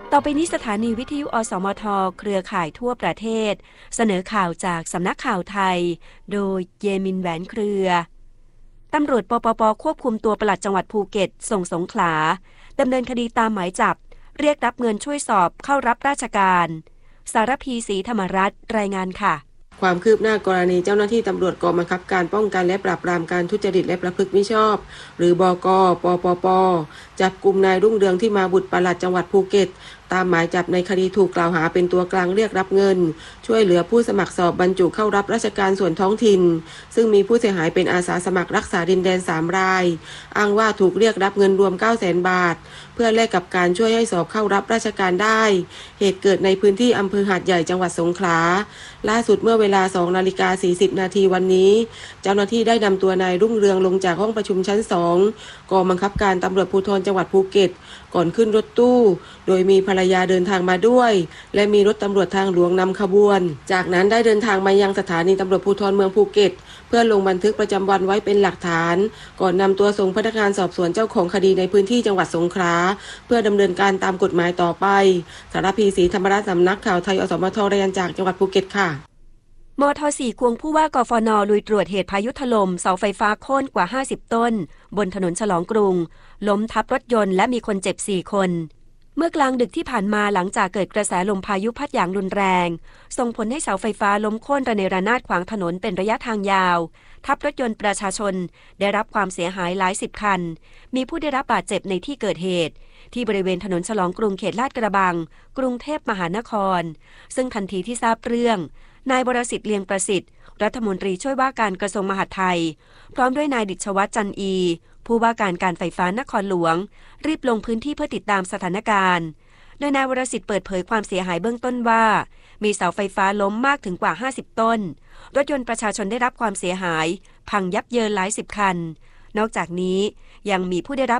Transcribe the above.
ต่อไปนี้สถานีวิทยุอสมทเครือข่ายทั่วประเทศเสนอข่าวจากสำนักข่าวไทยโดยเยมินแหวนเครือตำรวจปปปควบคุมตัวปลัดจังหวัดภูเก็ตส่งสงขลาดำเนินคดีตามหมายจับเรียกรับเงินช่วยสอบเข้ารับราชการสารพีศรีธรรมรัตน์รายงานค่ะความคืบหน้ากรณีเจ้าหน้าที่ตำรวจกองบังคับการป้องกันและปราบปรามการทุจริตและประพฤติมิชอบหรือบก.ปปป.จับกุมนายรุ่งเรืองที่มาบุตรปลัดจังหวัดภูเก็ตตามหมายจับในคดีถูกกล่าวหาเป็นตัวกลางเรียกรับเงินช่วยเหลือผู้สมัครสอบบรรจุเข้ารับราชการส่วนท้องถิ่นซึ่งมีผู้เสียหายเป็นอาสาสมัครรักษาดินแดน3รายอ้างว่าถูกเรียกรับเงินรวม 900,000 บาทเพื่อแลกกับการช่วยให้สอบเข้ารับราชการได้เหตุเกิดในพื้นที่อำเภอหาดใหญ่จังหวัดสงขลาล่าสุดเมื่อเวลา 2:40 นาทีวันนี้เจ้าหน้าที่ได้นำตัวนายรุ่งเรืองลงจากห้องประชุมชั้น2กองบังคับการตำรวจภูธรจังหวัดภูเก็ตก่อนขึ้นรถตู้โดยมีภรรยาเดินทางมาด้วยและมีรถตำรวจทางหลวงนำขบวนจากนั้นได้เดินทางมายังสถานีตำรวจภูธรเมืองภูเก็ตเพื่อลงบันทึกประจำวันไว้เป็นหลักฐานก่อนนำตัวส่งพนักงานสอบสวนเจ้าของคดีในพื้นที่จังหวัดสงขลาเพื่อดำเนินการตามกฎหมายต่อไปสารพีศรีธรรมรัตน์สำนักข่าวไทยอสมทรายงานจากจังหวัดภูเก็ตค่ะมท4ควงผู้ว่ากฟน.ลุยตรวจเหตุพายุถล่มเสาไฟฟ้าโค่นกว่า50ต้นบนถนนฉลองกรุงล้มทับรถยนต์และมีคนเจ็บ4คนเมื่อกลางดึกที่ผ่านมาหลังจากเกิดกระแสลมพายุพัดอย่างรุนแรงส่งผลให้เสาไฟฟ้าล้มโค่นระเนระนาดขวางถนนเป็นระยะทางยาวทับรถยนต์ประชาชนได้รับความเสียหายหลาย10คันมีผู้ได้รับบาดเจ็บในที่เกิดเหตุที่บริเวณถนนฉลองกรุงเขตลาดกระบังกรุงเทพมหานครซึ่งทันทีที่ทราบเรื่องนายบรสิทธิ์เลียงประสิทธิ์รัฐมนตรีช่วยว่าการกระทรวงมหาดไทยพร้อมด้วยนายดิษวัฒน์จันอีผู้ว่าการไฟฟ้านครหลวงรีบลงพื้นที่เพื่อติดตามสถานการณ์โดยนายวรสิทธิ์เปิดเผยความเสียหายเบื้องต้นว่ามีเสาไฟฟ้าล้มมากถึงกว่า50ต้นรถยนต์ประชาชนได้รับความเสียหายพังยับเยินหลาย10คันนอกจากนี้ยังมีผู้ได้รับ